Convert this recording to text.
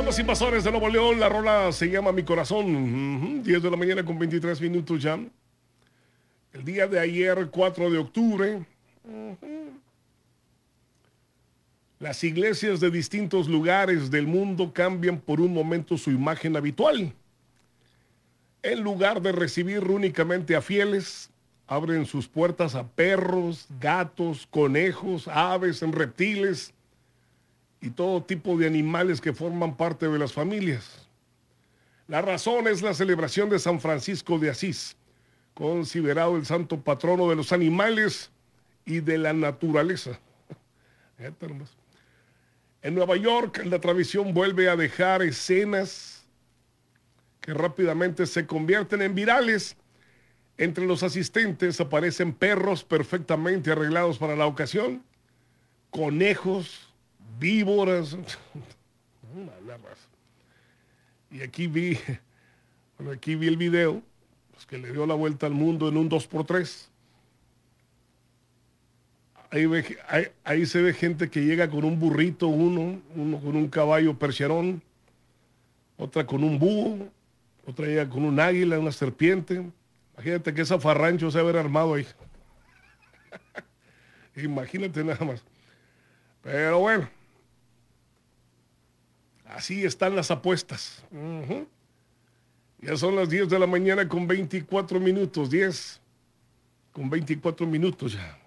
Los Invasores de Nuevo León, la rola se llama Mi Corazón. 10 de la mañana con 23 minutos ya. El día de ayer, 4 de octubre, las iglesias de distintos lugares del mundo cambian por un momento su imagen habitual. En lugar de recibir únicamente a fieles, abren sus puertas a perros, gatos, conejos, aves, reptiles y todo tipo de animales que forman parte de las familias. La razón es la celebración de San Francisco de Asís, considerado el santo patrono de los animales y de la naturaleza. En Nueva York, la tradición vuelve a dejar escenas que rápidamente se convierten en virales. Entre los asistentes aparecen perros perfectamente arreglados para la ocasión, conejos, víboras. Y aquí vi el video, pues, que le dio la vuelta al mundo en un 2x3. Ahí se ve gente que llega con un burrito, uno con un caballo percherón, otra con un búho, otra llega con un águila, una serpiente. Imagínate que esa farrancho se haber armado ahí. Imagínate nada más. Pero bueno, así están las apuestas. Ya son las 10 de la mañana con 24 minutos. 10 con 24 minutos ya.